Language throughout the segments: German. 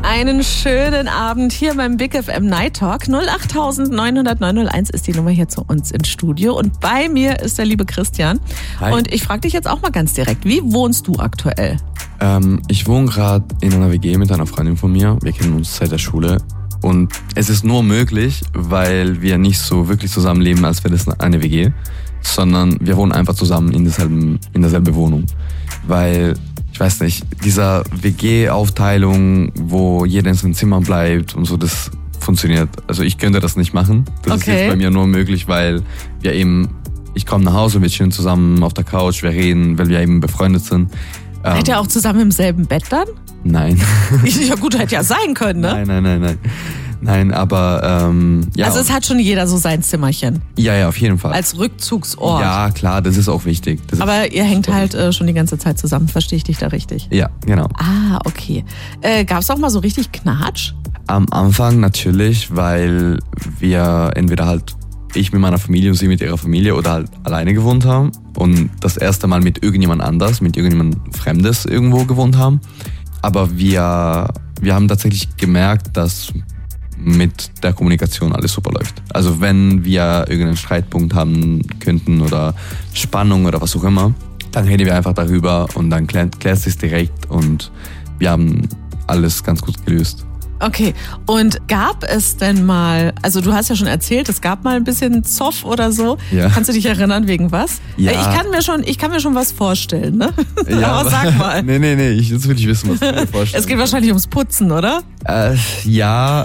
Einen schönen Abend hier beim Big FM Night Talk. 08900 ist die Nummer hier zu uns ins Studio. Und bei mir ist der liebe Christian. Hi. Und ich frage dich jetzt auch mal ganz direkt, wie wohnst du aktuell? Ich wohne gerade in einer WG mit einer Freundin von mir. Wir kennen uns seit der Schule. Und es ist nur möglich, weil wir nicht so wirklich zusammenleben, als wäre das eine WG, sondern wir wohnen einfach zusammen in derselben Wohnung. Weil, ich weiß nicht, dieser WG-Aufteilung, wo jeder in seinem Zimmer bleibt und so, das funktioniert. Also ich könnte das nicht machen. Das ist jetzt bei mir nur möglich, weil ich komme nach Hause, wir chillen zusammen auf der Couch, wir reden, weil wir eben befreundet sind. Seid ihr auch zusammen im selben Bett dann? Nein. Ja gut, hätte ja sein können, ne? Nein, aber ja. Also es hat schon jeder so sein Zimmerchen. Ja, auf jeden Fall. Als Rückzugsort. Ja, klar, das ist auch wichtig. Aber ihr hängt halt schon die ganze Zeit zusammen, verstehe ich dich da richtig? Ja, genau. Ah, okay. Gab es auch mal so richtig Knatsch? Am Anfang natürlich, weil wir entweder halt ich mit meiner Familie und sie mit ihrer Familie oder halt alleine gewohnt haben und das erste Mal mit irgendjemand anders, mit irgendjemand Fremdes irgendwo gewohnt haben. Aber wir haben tatsächlich gemerkt, dass mit der Kommunikation alles super läuft. Also wenn wir irgendeinen Streitpunkt haben könnten oder Spannung oder was auch immer, dann reden wir einfach darüber und dann klärt sich direkt und wir haben alles ganz gut gelöst. Okay, und gab es denn mal, also du hast ja schon erzählt, es gab mal ein bisschen Zoff oder so. Ja. Kannst du dich erinnern, wegen was? Ja. Ich kann mir schon was vorstellen, ne? Ja, aber sag mal. Nee, jetzt will ich wissen, was du dir vorstellst. Es geht wahrscheinlich ums Putzen, oder? Ja.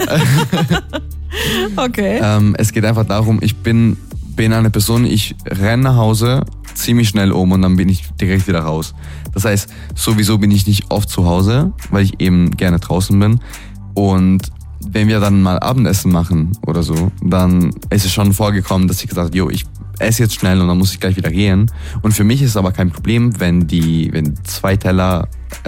Okay. Es geht einfach darum, ich bin eine Person, ich renne nach Hause, ziehe mich schnell um und dann bin ich direkt wieder raus. Das heißt, sowieso bin ich nicht oft zu Hause, weil ich eben gerne draußen bin. Und wenn wir dann mal Abendessen machen oder so, dann ist es schon vorgekommen, dass ich gesagt habe, ich esse jetzt schnell und dann muss ich gleich wieder gehen. Und für mich ist es aber kein Problem, wenn 2 Teller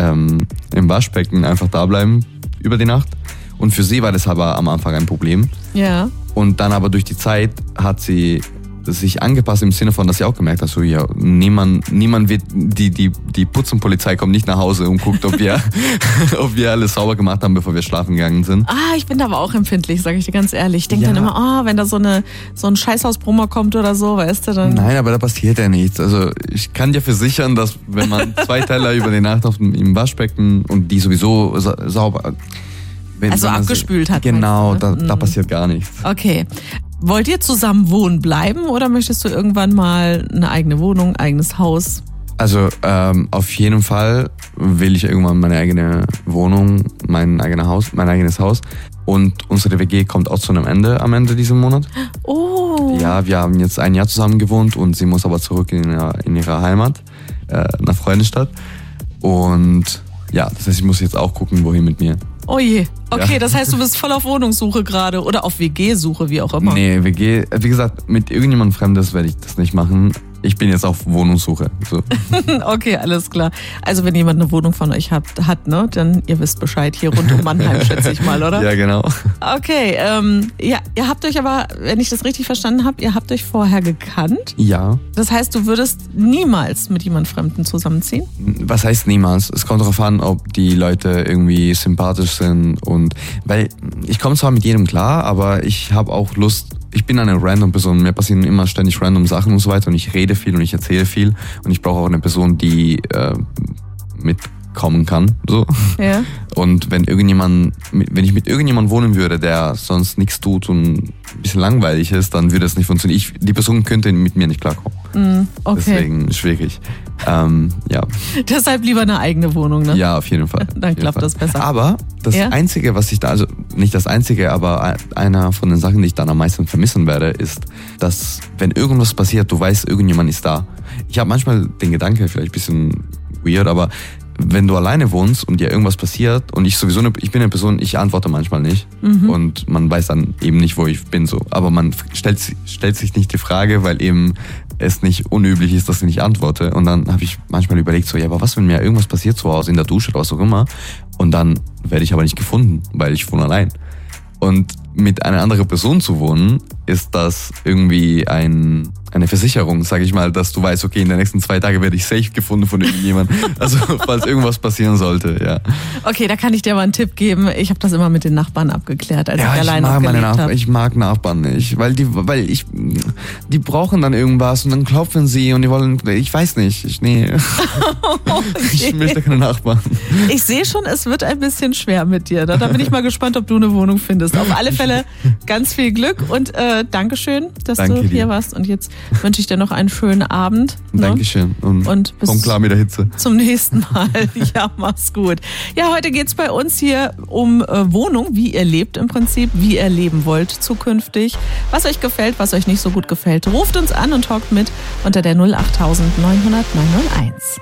im Waschbecken einfach da bleiben über die Nacht. Und für sie war das aber am Anfang ein Problem. Ja. Und dann aber durch die Zeit hat sie sich angepasst im Sinne von, dass sie auch gemerkt hat, so ja, niemand wird, die Putzenpolizei kommt nicht nach Hause und guckt, ob wir alles sauber gemacht haben, bevor wir schlafen gegangen sind. Ich bin da aber auch empfindlich, sage ich dir ganz ehrlich. Ich denke dann immer, wenn da so ein Scheißhausbrummer kommt oder so, weißt du, dann... Nein, aber da passiert ja nichts. Also ich kann dir versichern, dass wenn man 2 Teller über die Nacht im Waschbecken und die sowieso sauber... Wenn abgespült hat. Genau, meinst du, ne? da passiert gar nichts. Okay. Wollt ihr zusammen wohnen bleiben oder möchtest du irgendwann mal eine eigene Wohnung, eigenes Haus? Also auf jeden Fall will ich irgendwann meine eigene Wohnung, mein eigenes Haus. Und unsere WG kommt auch zu einem Ende am Ende dieses Monat. Oh. Ja, wir haben jetzt 1 Jahr zusammen gewohnt und sie muss aber zurück in ihre Heimat, nach Freundestadt. Und ja, das heißt, ich muss jetzt auch gucken, wohin mit mir. Oh je, okay, Ja. Das heißt, du bist voll auf Wohnungssuche gerade oder auf WG-Suche, wie auch immer. Nee, WG, wie gesagt, mit irgendjemand Fremdes werde ich das nicht machen. Ich bin jetzt auf Wohnungssuche. So. Okay, alles klar. Also wenn jemand eine Wohnung von euch hat, ne, dann ihr wisst Bescheid, hier rund um Mannheim, schätze ich mal, oder? Ja, genau. Okay, ja, ihr habt euch aber, wenn ich das richtig verstanden habe, ihr habt euch vorher gekannt. Ja. Das heißt, du würdest niemals mit jemand Fremden zusammenziehen? Was heißt niemals? Es kommt darauf an, ob die Leute irgendwie sympathisch sind und weil ich komme zwar mit jedem klar, aber ich habe auch Lust. Ich bin eine random Person, mir passieren immer ständig random Sachen und so weiter und ich rede viel und ich erzähle viel und ich brauche auch eine Person, die mitkommen kann, so. Ja. Und wenn ich mit irgendjemandem wohnen würde, der sonst nichts tut und ein bisschen langweilig ist, dann würde es nicht funktionieren. Die Person könnte mit mir nicht klarkommen. Okay. Deswegen schwierig. Ja. Deshalb lieber eine eigene Wohnung, ne? Ja, auf jeden Fall. Dann klappt das besser. Aber das Einzige, was ich da, also nicht das Einzige, aber einer von den Sachen, die ich dann am meisten vermissen werde, ist, dass wenn irgendwas passiert, du weißt, irgendjemand ist da. Ich habe manchmal den Gedanke, vielleicht ein bisschen weird, aber wenn du alleine wohnst und dir irgendwas passiert und ich bin eine Person, ich antworte manchmal nicht und man weiß dann eben nicht, wo ich bin so. Aber man stellt sich nicht die Frage, weil eben es nicht unüblich ist, dass ich nicht antworte. Und dann habe ich manchmal überlegt so, ja, aber was, wenn mir irgendwas passiert zu Hause in der Dusche oder was auch immer und dann werde ich aber nicht gefunden, weil ich wohne allein. Und mit einer anderen Person zu wohnen, ist das irgendwie eine Versicherung, sage ich mal, dass du weißt, okay, in den nächsten 2 Tagen werde ich safe gefunden von irgendjemandem. Also falls irgendwas passieren sollte, ja. Okay, da kann ich dir mal einen Tipp geben. Ich habe das immer mit den Nachbarn abgeklärt, als ich alleine gelebt habe. Ich mag Nachbarn nicht, weil die brauchen dann irgendwas und dann klopfen sie und die wollen, ich weiß nicht, ich möchte keine Nachbarn. Ich sehe schon, es wird ein bisschen schwer mit dir. Da bin ich mal gespannt, ob du eine Wohnung findest. Auf alle Fälle ganz viel Glück und Dankeschön, dass du hier warst. Und jetzt wünsche ich dir noch einen schönen Abend. Dankeschön. Und bis komm klar mit der Hitze. Zum nächsten Mal. Ja, mach's gut. Ja, heute geht's bei uns hier um Wohnung, wie ihr lebt im Prinzip, wie ihr leben wollt zukünftig. Was euch gefällt, was euch nicht so gut gefällt. Ruft uns an und talkt mit unter der 08900 901.